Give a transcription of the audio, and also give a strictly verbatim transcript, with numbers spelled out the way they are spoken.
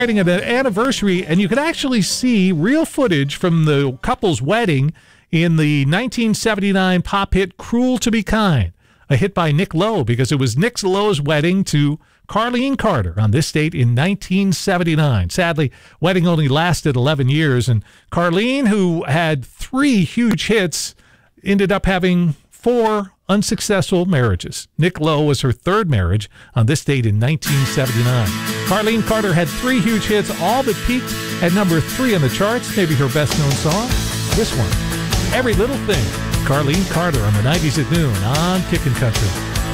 At an anniversary, and you could actually see real footage from the couple's wedding in the nineteen seventy-nine pop hit Cruel to Be Kind, a hit by Nick Lowe, because it was Nick Lowe's wedding to Carlene Carter on this date in nineteen seventy-nine. Sadly, wedding only lasted eleven years, and Carlene, who had three huge hits, ended up having four unsuccessful marriages. Nick Lowe was her third marriage on this date in nineteen seventy-nine. Carlene Carter had three huge hits, all that peaked at number three on the charts. Maybe her best-known song, this one, Every Little Thing. Carlene Carter on the nineties at noon on Kickin' Country.